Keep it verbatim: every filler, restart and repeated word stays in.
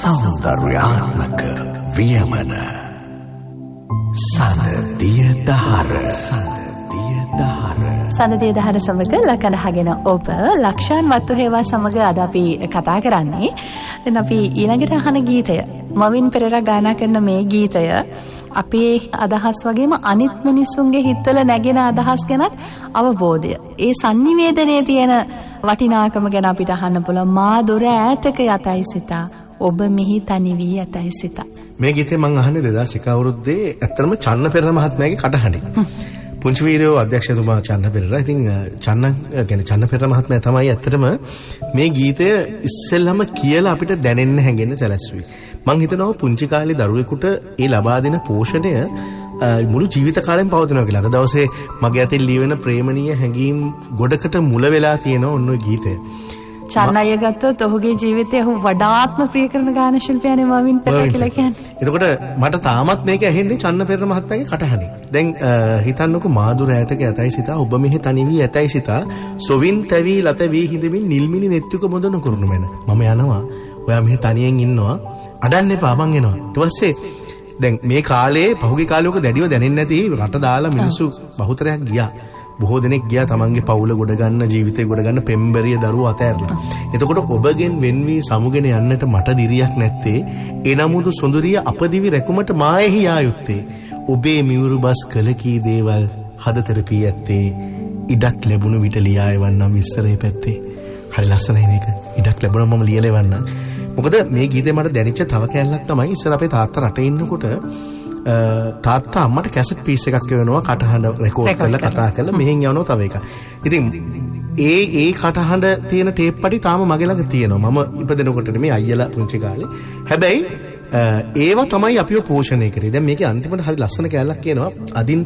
සෞන්දර්යාත්මක වියමන සනදිය දහර සනදිය දහර සනදිය දහර සමග ලකනහගෙන ඔබ ලක්ෂාන් වත්තු හේවා සමග අද අපි කතා කරන්නේ. දැන් අපි ඊළඟට අහන ගීතය මවින් පෙරේරා ගායනා කරන මේ ගීතය අපේ අදහස් වගේම අනිත් මිනිස්සුන්ගේ හිතවල නැගෙන අදහස් ගැනත් අවබෝධය. ඒ sannivedanයේ තියෙන වටිනාකම ගැන අපිට අහන්න පුළුවන්. මා දොර ඈතක යතයි සිතා ඔබ මෙහි තනි වී යතයි සිතා. මේ ගීතේ මම අහන්නේ දෙදාස් එක අවුරුද්දේ ඇත්තටම චන්න පෙරේරා මහත්මයාගේ කටහඬින්. පුංචි වීරයෝ අධ්‍යක්ෂතුමා චන්න පෙරේරා. ඉතින් චන්න කියන්නේ චන්න පෙරේරා මහත්මයා තමයි ඇත්තටම මේ ගීතය ඉස්සෙල්ලම කියලා අපිට දැනෙන්න හැංගෙන්න සැලැස්සුවේ. මං හිතනවා පුංචි කාලේ දරුවෙකුට ඒ ලබා දෙන පෝෂණය මුළු ජීවිත කාලෙම පවතිනවා කියලා. අද දවසේ මගේ අතින් ලියවෙන ප්‍රේමණීය හැඟීම් ගොඩකට මුල වෙලා තියෙන ඔන්න ඔය ගීතය. චන්නය ගත්තොත් ඔහුගේ ජීවිතය ඔහු වඩාත්ම ප්‍රිය කරන ගාන ශිල්පියානේ මවින් පෙරේරා කියලා කියන්නේ. එතකොට මට තාමත් මේක ඇහෙන්නේ චන්න පෙරේරා මහත්මයාගේ කටහඬින්. දැන් හිතන්නකෝ මාදුර ඈතක යතයි සිතා ඔබ මෙහි තනි වී යතයි සිතා සොවින් තැවි ලත වී හිඳමින් නිල්මිනි නෙත්තුක මොදන කරුණු මැන. මම යනවා. ඔයා මෙහි තනියෙන් ඉන්නවා. අඩන්න එපා මං එනවා. ඊට පස්සේ දැන් මේ කාලේ පහුගිය කාලේ ඔක දැඩිව දැනෙන්නේ නැති රට දාලා මිනිස්සු බහුතරයක් ගියා. බොහෝ දෙනෙක් ගියා තමන්ගේ පවුල ගොඩ ගන්න ජීවිතේ ගොඩ ගන්න පෙම්බරිය දරුවෝ අතෑරලා. එතකොට ඔබගෙන් වෙන් වී සමුගෙන යන්නට මට දිරියක් නැත්තේ. එනමුදු සොඳුරිය අපදිවි රැකුමට මායෙහි ආයුත්තේ. ඔබේ මියුරු බස් කළ කී දේවල් හද තෙරපී ඇත්තේ. ඉඩක් ලැබුණු විට ලියා එවන්නම් විස්තරේ පැත්තේ. හරි ලස්සනයි මේක. ඉඩක් ලැබුණම මම ලියලා එවන්නම්. මොකද මේ ගීතේ මට දැනෙච්ච තව කැලලක් තමයි ඉස්සර අපේ තාත්තා රටේ ඉන්නකොට තාත්තා අම්මට කැසට් පීස් එකක් එවනවා කටහඬ රෙකෝඩ් කරලා කතා කරලා මෙහෙන් යවනවා තව එකක්. ඉතින් ඒ ඒ කටහඬ තියෙන ටේප් පටි තාම මගේ ළඟ තියෙනවා. මම ඉපදෙනකොට නෙමෙයි අයියලා පුංචි කාලේ. හැබැයි ඒවා තමයි අපිව පෝෂණය කරේ. දැන් මේකේ අන්තිමට හරි ලස්සන කැලලක් කියනවා. අදින්